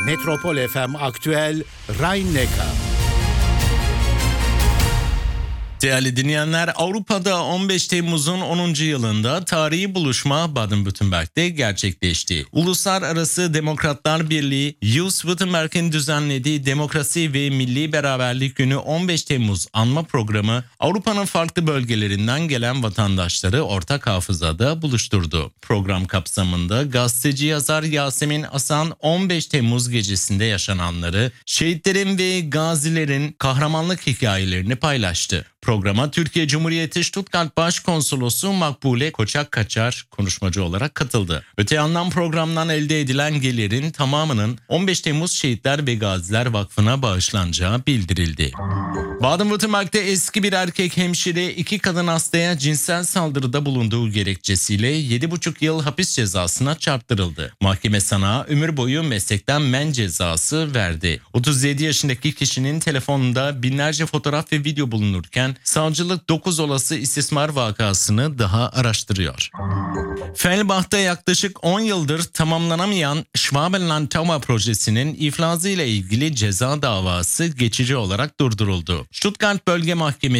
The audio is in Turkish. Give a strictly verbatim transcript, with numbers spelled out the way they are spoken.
Metropol F M Aktüel Rhein-Neckar. Değerli dinleyenler, Avrupa'da on beş Temmuz'un onuncu yılında tarihi buluşma Baden-Württemberg'de gerçekleşti. Uluslararası Demokratlar Birliği, Jus-Württemberg'in düzenlediği Demokrasi ve Milli Beraberlik Günü on beş Temmuz anma programı, Avrupa'nın farklı bölgelerinden gelen vatandaşları ortak hafızada buluşturdu. Program kapsamında gazeteci yazar Yasemin Asan on beş Temmuz gecesinde yaşananları, şehitlerin ve gazilerin kahramanlık hikayelerini paylaştı. Programa Türkiye Cumhuriyeti Stuttgart Başkonsolosu Makbule Koçak Kaçar konuşmacı olarak katıldı. Öte yandan programdan elde edilen gelirin tamamının on beş Temmuz Şehitler ve Gaziler Vakfı'na bağışlanacağı bildirildi. Baden-Württemberg'de eski bir erkek hemşire iki kadın hastaya cinsel saldırıda bulunduğu gerekçesiyle yedi buçuk yıl hapis cezasına çarptırıldı. Mahkeme sanığa ömür boyu meslekten men cezası verdi. otuz yedi yaşındaki kişinin telefonunda binlerce fotoğraf ve video bulunurken savcılık dokuz olası istismar vakasını daha araştırıyor. Fellbach'ta yaklaşık on yıldır tamamlanamayan Schwabenland Tower projesinin iflası ile ilgili ceza davası geçici olarak durduruldu. Stuttgart Bölge Mahkemesi